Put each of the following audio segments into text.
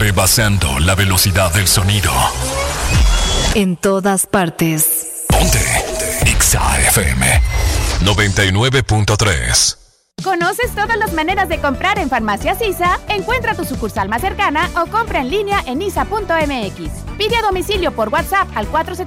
rebasando la velocidad del sonido. En todas partes. Ponte Exa FM 99.3. ¿Conoces todas las maneras de comprar en Farmacias ISA? Encuentra tu sucursal más cercana o compra en línea en isa.mx. Pide a domicilio por WhatsApp al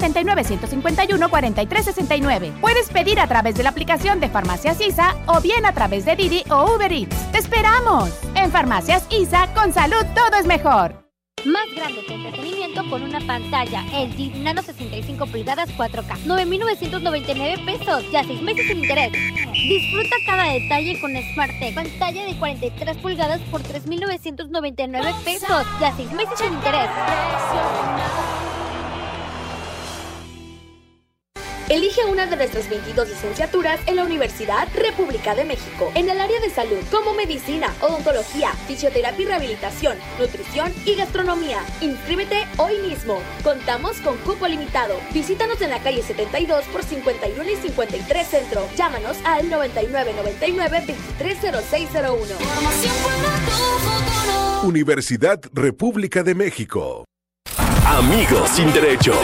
479-151-4369. Puedes pedir a través de la aplicación de Farmacias ISA o bien a través de Didi o Uber Eats. ¡Te esperamos! En Farmacias ISA, con salud todo es mejor. Más grande que entretenimiento con una pantalla LG Nano 65 pulgadas 4K. 9,999 pesos, ya 6 meses sin interés. Disfruta cada detalle con SmartTech. Pantalla de 43 pulgadas por 3,999 pesos, ya 6 meses sin interés. Elige una de nuestras 22 licenciaturas en la Universidad República de México, en el área de salud, como medicina, odontología, fisioterapia y rehabilitación, nutrición y gastronomía. Inscríbete hoy mismo. Contamos con cupo limitado. Visítanos en la calle 72 por 51 y 53 Centro. Llámanos al 9999-230601. Universidad República de México. Amigos sin derechos.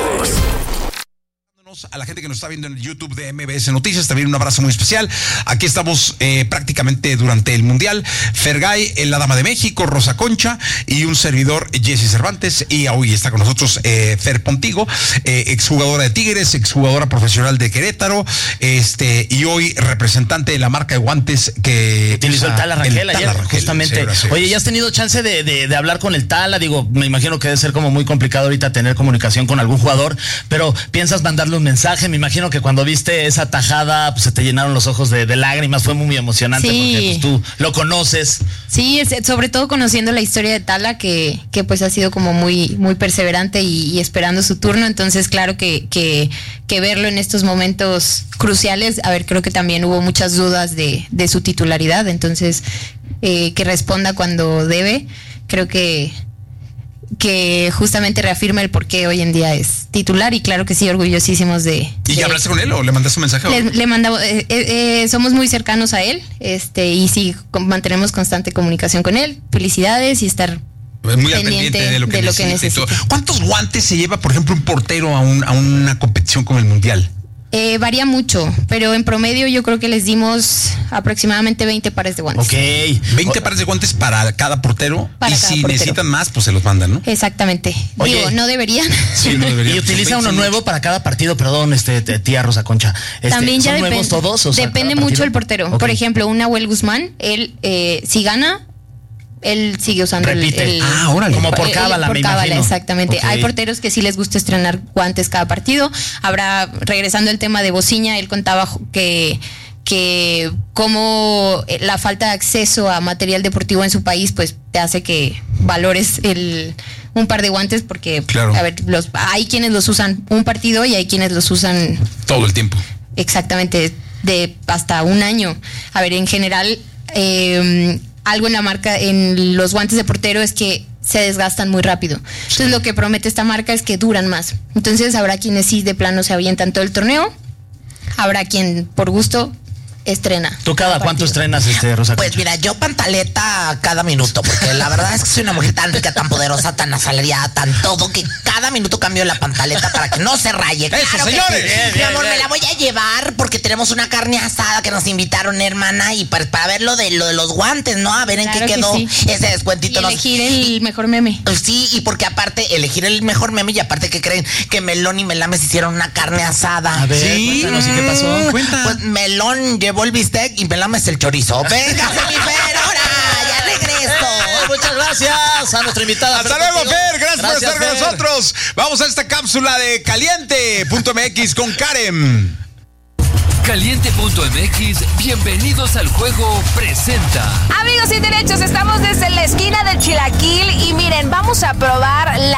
A la gente que nos está viendo en el YouTube de MBS Noticias, también un abrazo muy especial. Aquí estamos prácticamente durante el Mundial. Fergay, la Dama de México, Rosa Concha y un servidor, Jesse Cervantes. Y hoy está con nosotros Fer Pontigo, exjugadora de Tigres, exjugadora profesional de Querétaro, y hoy representante de la marca de guantes que utilizó el Tala Rangel ayer, justamente. Oye, ¿ya has tenido chance de hablar con el Tala? Digo, me imagino que debe ser como muy complicado ahorita tener comunicación con algún jugador, pero ¿piensas mandarle un mensaje? Me imagino que cuando viste esa tajada, pues se te llenaron los ojos de lágrimas. Fue muy emocionante, sí, porque pues, tú lo conoces. Sí, sobre todo conociendo la historia de Tala, que pues ha sido como muy perseverante y esperando su turno. Entonces, claro que verlo en estos momentos cruciales, a ver, creo que también hubo muchas dudas de su titularidad. Entonces, que responda cuando debe, creo que justamente reafirma el por qué hoy en día es titular, y claro que sí, orgullosísimos de... ¿Y ya hablaste con él o le mandaste un mensaje? Le mandamos, somos muy cercanos a él, y sí, mantenemos constante comunicación con él. Felicidades y estar muy pendiente de lo que necesita. ¿Cuántos guantes se lleva, por ejemplo, un portero a una competición como el Mundial? Varía mucho, pero en promedio yo creo que les dimos aproximadamente 20 pares de guantes. Ok, 20 pares de guantes para cada portero. Para y cada si portero necesitan más, pues se los mandan, ¿no? Exactamente. Oye, digo, no deberían. Sí, no deberían. Y utiliza uno nuevo para cada partido, perdón, tía Rosa Concha. También ya ¿son nuevos todos? O sea, depende mucho el portero. Okay. Por ejemplo, un Nahuel Guzmán, él si gana, él sigue usando órale. Como por cábala, por cábala, exactamente. Okay. Hay porteros que sí les gusta estrenar guantes cada partido. Regresando al tema de Bociña, él contaba que como la falta de acceso a material deportivo en su país, pues te hace que valores un par de guantes, porque claro, a ver, hay quienes los usan un partido y hay quienes los usan todo el tiempo. Exactamente, de hasta un año. A ver, en general, algo en la marca, en los guantes de portero, es que se desgastan muy rápido. Entonces, sí, lo que promete esta marca es que duran más. Entonces, habrá quienes sí de plano se avientan todo el torneo, habrá quien por gusto estrena. ¿Tú cada cuánto estrenas, Rosa? Pues mira, yo pantaleta cada minuto, porque la verdad es que soy una mujer tan rica, tan poderosa, tan asalariada, tan todo, que cada minuto cambio la pantaleta para que no se raye. ¡Eso, claro, señores! Bien, mi amor, me la voy a llevar porque tenemos una carne asada que nos invitaron, hermana, y para ver lo de los guantes, ¿no? A ver en qué quedó ese descuentito. Y elegir el mejor meme. Sí, y porque aparte, elegir el mejor meme, y aparte, ¿qué creen? Que Melón y Melames hicieron una carne asada. A ver, sí, cuéntanos, ¿y qué pasó? Cuenta. Pues Melón llevó el bistec y Melames el chorizo. Venga, mi Fer, ahora, ya regreso. Muchas gracias a nuestra invitada. Hasta luego, Fer. Gracias por estar con nosotros. Vamos a esta cápsula de Caliente.mx con Karen. Caliente.mx, bienvenidos al juego, presenta. Amigos sin derechos, estamos desde la esquina del Chilaquil y miren, vamos a probar la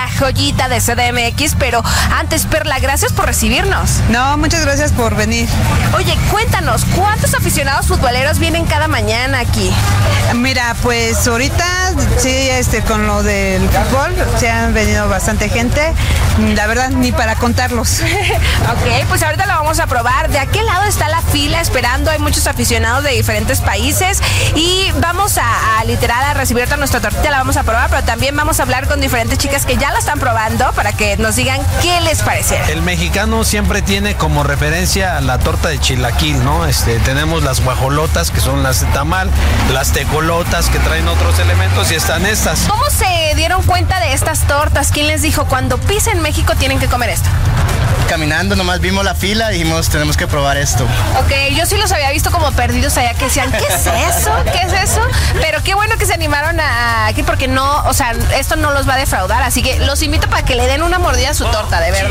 la joyita de CDMX, pero antes, Perla, gracias por recibirnos. No, muchas gracias por venir. Oye, cuéntanos, ¿cuántos aficionados futboleros vienen cada mañana aquí? Mira, pues ahorita sí, con lo del fútbol, se han venido bastante gente, la verdad, ni para contarlos. Ok, pues ahorita lo vamos a probar. ¿De aquel lado está la fila esperando? Hay muchos aficionados de diferentes países y vamos a literal a recibir nuestra tortilla, la vamos a probar, pero también vamos a hablar con diferentes chicas que ya la están probando para que nos digan qué les parece. El mexicano siempre tiene como referencia la torta de chilaquil, ¿no? Tenemos las guajolotas, que son las de tamal, las tecolotas, que traen otros elementos, y están estas. ¿Cómo se dieron cuenta de estas tortas? ¿Quién les dijo cuando pisen México tienen que comer esto? Caminando, nomás vimos la fila y dijimos, tenemos que probar esto. Ok, yo sí los había visto como perdidos allá, que decían, ¿qué es eso? ¿Qué es eso? Pero qué bueno que se animaron aquí, porque no, o sea, esto no los va a defraudar, así que los invito para que le den una mordida a su torta, de verdad.